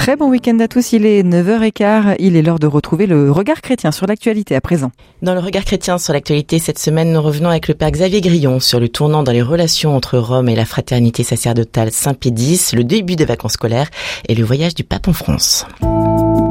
Très bon week-end à tous, il est 9h15, il est l'heure de retrouver le regard chrétien sur l'actualité à présent. Dans le regard chrétien sur l'actualité, cette semaine, nous revenons avec le père Xavier Grillon sur le tournant dans les relations entre Rome et la fraternité sacerdotale Saint-Pédis, le début des vacances scolaires et le voyage du pape en France.